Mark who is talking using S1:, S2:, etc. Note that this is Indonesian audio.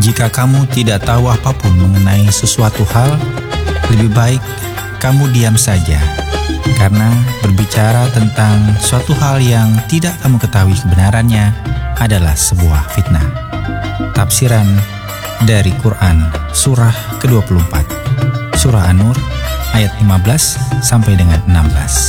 S1: Jika kamu tidak tahu apapun mengenai sesuatu hal, lebih baik kamu diam saja, karena berbicara tentang suatu hal yang tidak kamu ketahui kebenarannya adalah sebuah fitnah. Tafsiran dari Quran Surah ke-24, Surah An-Nur ayat 15 sampai dengan 16.